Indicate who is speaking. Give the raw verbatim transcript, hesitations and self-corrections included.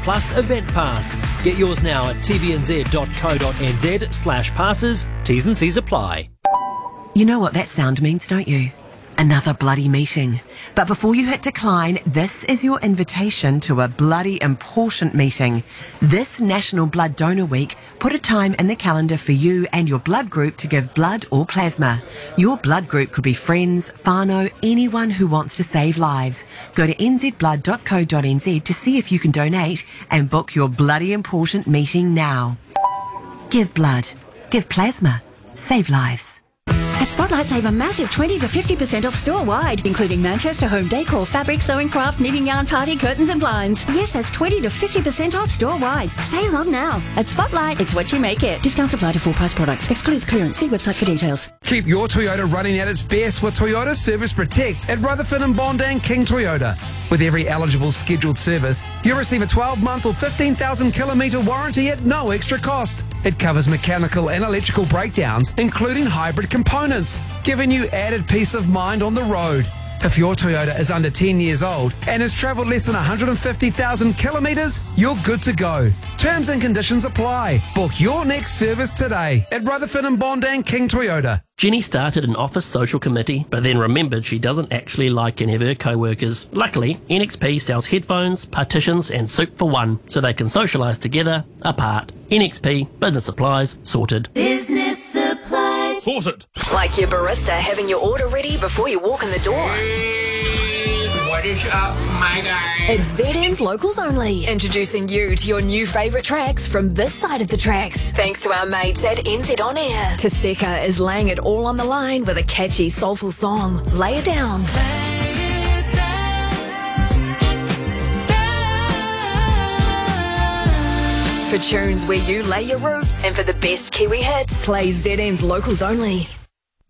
Speaker 1: plus Event Pass. Get yours now at tvnz.co.nz slash passes. T's and C's apply.
Speaker 2: You know what that sound means, don't you? Another bloody meeting. But before you hit decline, this is your invitation to a bloody important meeting. This National Blood Donor Week put a time in the calendar for you and your blood group to give blood or plasma. Your blood group could be friends, whānau, anyone who wants to save lives. Go to n z blood dot co dot n z to see if you can donate and book your bloody important meeting now. Give blood. Give plasma. Save lives.
Speaker 3: At Spotlight, save a massive twenty to fifty percent off store-wide, including Manchester home decor, fabric, sewing craft, knitting yarn, party, curtains and blinds. Yes, that's twenty to fifty percent off store-wide. Sale on now. At Spotlight, it's what you make it. Discounts apply to full price products. Excludes clearance. See website for details.
Speaker 4: Keep your Toyota running at its best with Toyota Service Protect at Rutherford and Bondang King Toyota. With every eligible scheduled service, you'll receive a twelve month or fifteen thousand kilometre warranty at no extra cost. It covers mechanical and electrical breakdowns, including hybrid components, giving you added peace of mind on the road. If your Toyota is under ten years old and has travelled less than one hundred fifty thousand kilometres, you're good to go. Terms and conditions apply. Book your next service today at Rutherford and Bondang King Toyota.
Speaker 5: Jenny started an office social committee, but then remembered she doesn't actually like any of her co-workers. Luckily, N X P sells headphones, partitions and soup for one, so they can socialise together, apart. N X P, business supplies, sorted.
Speaker 6: Business supplies.
Speaker 7: Sorted.
Speaker 8: Like your barista having your order ready before you walk in the door.
Speaker 7: Hey, what is up, my guy?
Speaker 8: It's Z M's Locals Only, introducing you to your new favourite tracks from this side of the tracks. Thanks to our mates at N Z On Air. Taseka is laying it all on the line with a catchy, soulful song, Lay It Down. For tunes where you lay your roots and for the best Kiwi hits, play Z M's Locals Only.